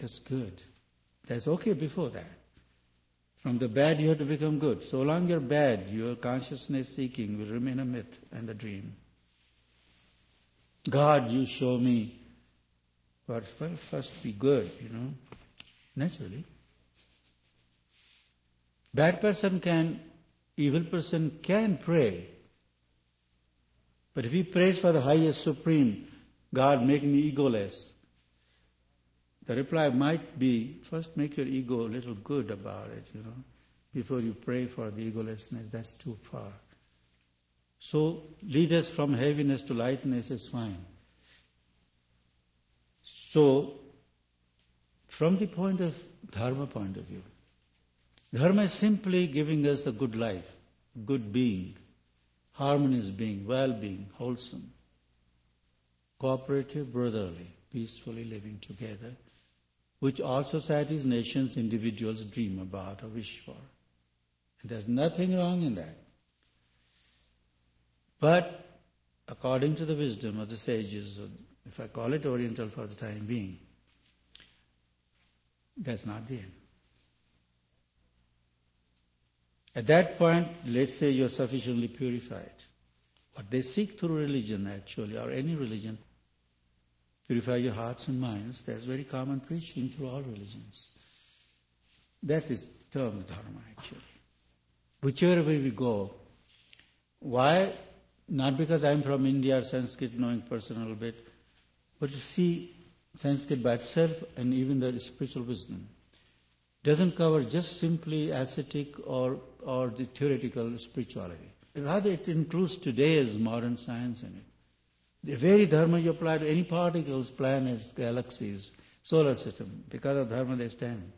That's good. That's okay before that. From the bad you have to become good. So long you're bad, your consciousness seeking will remain a myth and a dream. God, you show me. But well, first be good, naturally. Evil person can pray. But if he prays for the highest supreme, God, make me egoless, the reply might be, first make your ego a little good about it, before you pray for the egolessness. That's too far. So, lead us from heaviness to lightness is fine. So, from the Dharma point of view, Dharma is simply giving us a good life, good being, harmonious being, well-being, wholesome, cooperative, brotherly, peacefully living together, which all societies, nations, individuals dream about or wish for. And there's nothing wrong in that. But according to the wisdom of the sages, if I call it Oriental for the time being, that's not the end. At that point, let's say you're sufficiently purified. What they seek through religion actually, or any religion, purify your hearts and minds. That's very common preaching through all religions. That is termed Dharma actually. Whichever way we go. Why? Not because I'm from India or Sanskrit knowing person a little bit, but you see Sanskrit by itself and even the spiritual wisdom doesn't cover just simply ascetic or the theoretical spirituality. Rather, it includes today's modern science in it. The very Dharma you apply to any particles, planets, galaxies, solar system, because of Dharma they stand.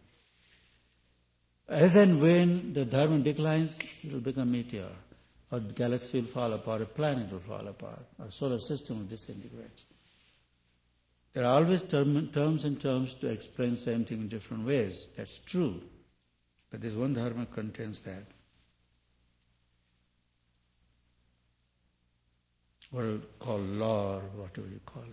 As and when the Dharma declines, it will become meteor, or the galaxy will fall apart, a planet will fall apart, or solar system will disintegrate. There are always terms and terms to explain same thing in different ways. That's true. But this one Dharma contains that. What you call law or whatever you call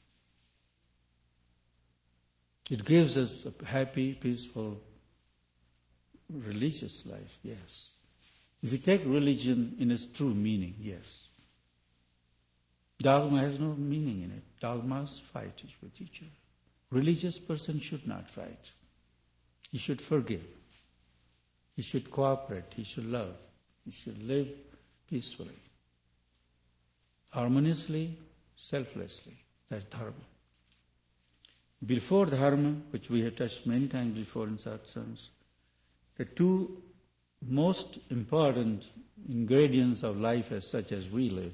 it. It gives us a happy, peaceful, religious life, yes. If you take religion in its true meaning, yes. Dogma has no meaning in it. Dogmas fight with each other. Religious person should not fight. He should forgive. He should cooperate. He should love. He should live peacefully, harmoniously, selflessly. That's Dharma. Before Dharma, which we have touched many times before in satsangs, the two most important ingredients of life as such as we live,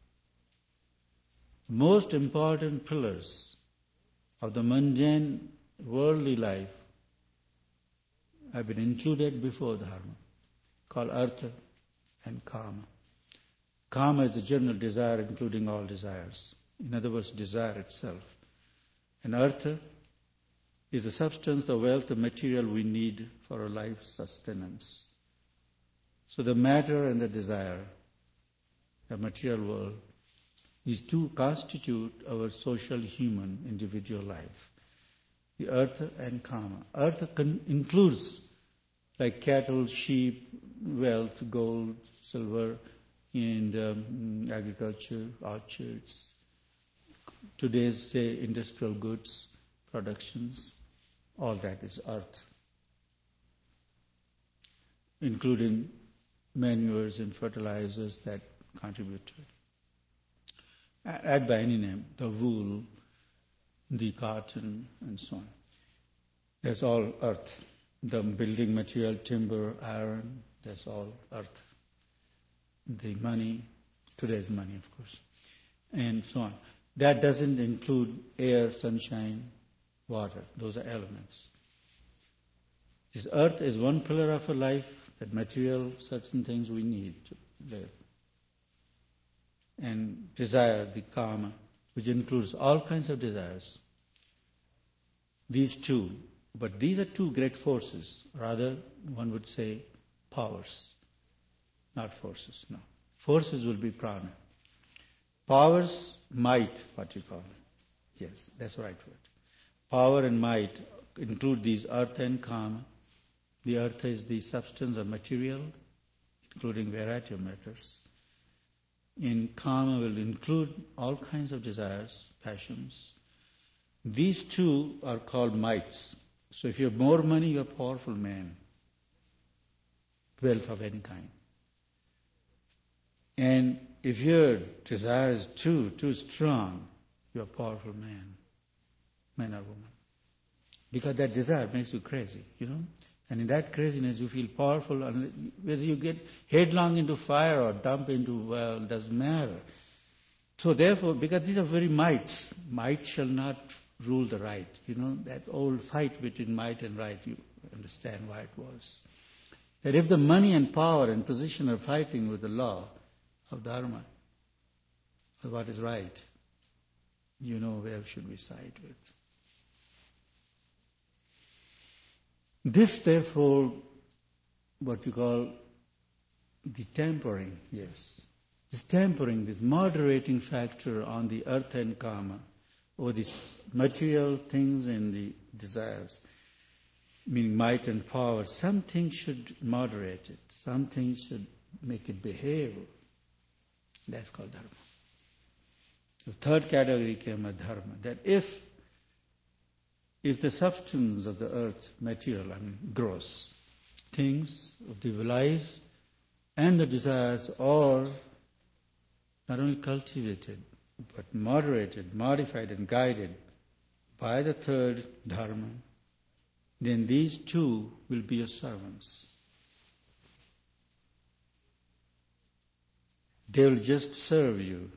most important pillars of the mundane worldly life have been included before Dharma, called Artha and Kama. Kama is the general desire including all desires. In other words, desire itself. And Artha is the substance, the wealth, the material we need for our life sustenance. So the matter and the desire, the material world, these two constitute our social, human, individual life. The Artha and Kama. Artha includes like cattle, sheep, wealth, gold, silver, and agriculture, orchards, today's, say, industrial goods, productions, all that is Artha, including manures and fertilizers that contribute to it. Add by any name, the wool, the cotton, and so on. That's all Artha. The building material, timber, iron, that's all Artha. The money, today's money, of course, and so on. That doesn't include air, sunshine, water. Those are elements. This earth is one pillar of a life, that material, certain things we need to live. And desire, the Kama, which includes all kinds of desires. These two. But these are two great forces. Rather, one would say powers. Not forces, no. Forces will be prana. Powers, might, what you call it. Yes, that's the right word. Power and might include these earth and kama. The earth is the substance or material, including variety of matters. In kama will include all kinds of desires, passions. These two are called mights. So if you have more money, you're a powerful man. Wealth of any kind. And if your desire is too strong, you're a powerful man or woman. Because that desire makes you crazy, And in that craziness you feel powerful, and whether you get headlong into fire or dump into well, doesn't matter. So therefore, because these are very mights, might shall not rule the right. That old fight between might and right, you understand why it was. That if the money and power and position are fighting with the law of dharma, of what is right, where should we side with. This, therefore, what you call the tempering, yes. This tempering, this moderating factor on the earth and kama, or these material things and the desires, meaning might and power, something should moderate it. Something should make it behave. That's called dharma. The third category came as dharma, that if the substance of the earth, material, gross, things of the life and the desires are not only cultivated, but moderated, modified and guided by the third dharma, then these two will be your servants. They will just serve you.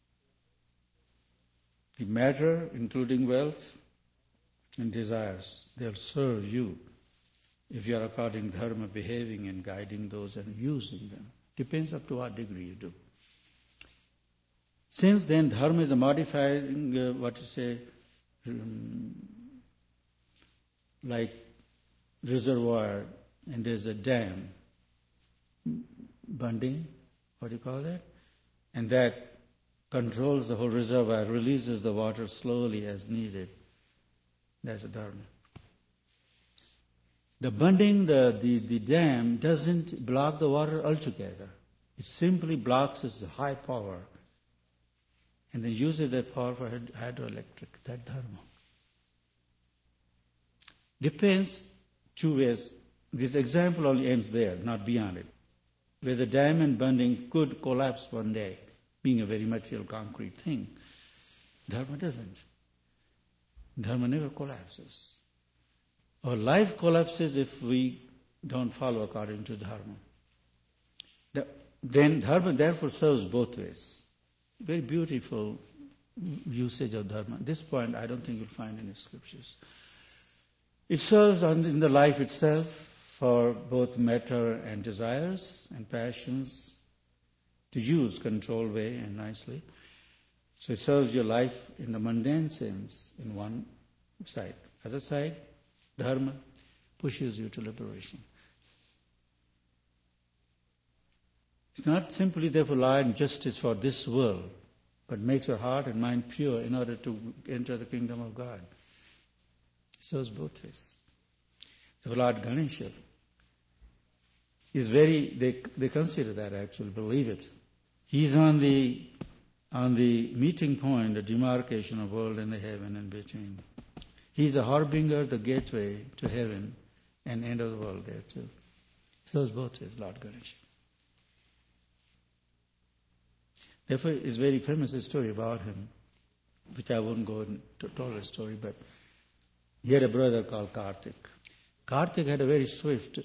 The matter, including wealth and desires, they'll serve you if you are according to dharma, behaving and guiding those and using them. Depends up to what degree you do. Since then, dharma is a modifying, like reservoir, and there's a dam, bunding, what do you call that? And that controls the whole reservoir, releases the water slowly as needed. That's a dharma. The bunding, the dam doesn't block the water altogether. It simply blocks its high power and then uses that power for hydroelectric, that dharma. Depends two ways. This example only ends there, not beyond it. Where the dam and bunding could collapse one day, being a very material, concrete thing. Dharma doesn't. Dharma never collapses. Our life collapses if we don't follow according to dharma. Then dharma therefore serves both ways. Very beautiful usage of dharma. At this point, I don't think you'll find any scriptures. It serves in the life itself for both matter and desires and passions to use controlled way and nicely. So it serves your life in the mundane sense in one side. Other side, dharma pushes you to liberation. It's not simply there for law and justice for this world, but makes your heart and mind pure in order to enter the kingdom of God. It serves both ways. The Lord Ganesha is they consider that actually, believe it. He's on the meeting point, the demarcation of world and the heaven in between. He's the harbinger, the gateway to heaven and end of the world there too. So it's both ways, Lord Ganesha. Therefore, it's very famous story about him, which I won't go into tell the story, but he had a brother called Kartik. Kartik had a very swift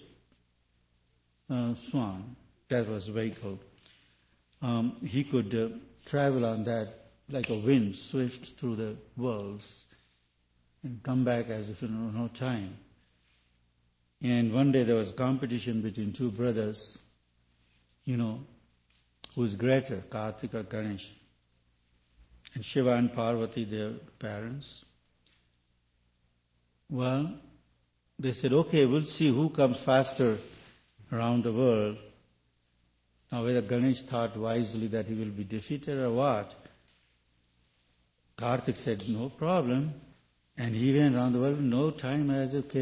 swan. That was vehicle. He could travel on that like a wind, swift through the worlds, and come back as if in no time. And one day there was a competition between two brothers, who is greater, Kartik or Ganesh. And Shiva and Parvati, their parents. Well, they said, okay, we'll see who comes faster around the world. Now whether Ganesh thought wisely that he will be defeated or what, Kartik said, no problem. And he went around the world, no time as a